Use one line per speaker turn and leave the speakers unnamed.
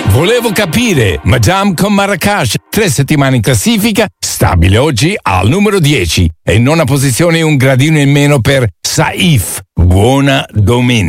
Volevo capire. Madame con Marracash, 3 settimane in classifica, stabile oggi al numero 10 e in nona posizione un gradino in meno per Saif. Buona domenica.